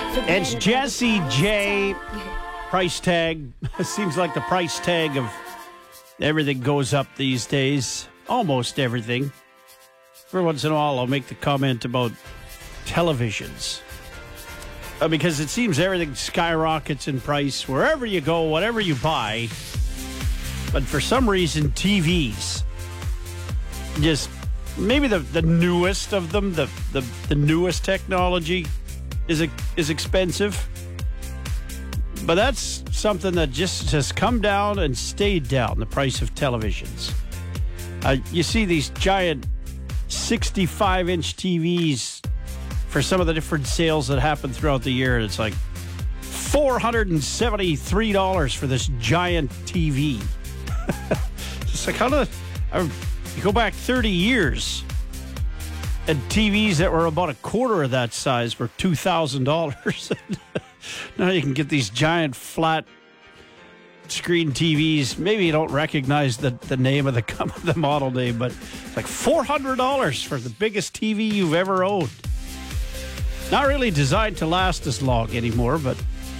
It's Jesse J. Price tag. Seems like the price tag of everything goes up these days. Almost everything. Every once in a while, I'll make the comment about televisions. Because it seems everything skyrockets in price wherever you go, whatever you buy. But for some reason, TVs, just maybe the newest of them, the newest technology is expensive. But that's something that just has come down and stayed down, the price of televisions. You see these giant 65-inch TVs for some of the different sales that happen throughout the year. It's like $473 for this giant TV. It's like, you go back 30 years, and TVs that were about a quarter of that size were $2,000. Now you can get these giant flat screen TVs. Maybe you don't recognize the name of the model name, but it's like $400 for the biggest TV you've ever owned. Not really designed to last as long anymore, but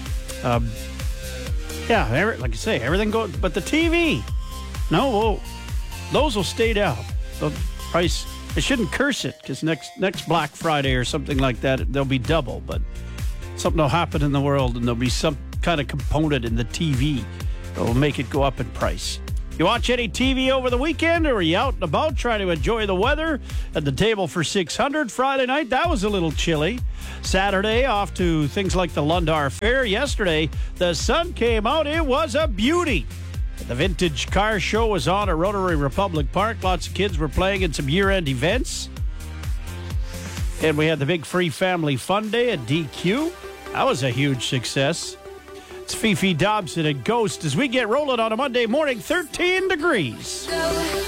yeah, like I say, everything goes. But the TV, no, those will stay down. The price, I shouldn't curse it, because next Black Friday or something like that, they'll be double. But something will happen in the world, and there'll be some kind of component in the TV that will make it go up in price. You watch any TV over the weekend, or are you out and about trying to enjoy the weather at the table for 600? Friday night, that was a little chilly. Saturday, off to things like the Lundar Fair. Yesterday, the sun came out. It was a beauty. The Vintage Car Show was on at Rotary Republic Park. Lots of kids were playing in some year-end events. And we had the big free family fun day at DQ. That was a huge success. It's Fifi Dobson and Ghost as we get rolling on a Monday morning, 13 degrees.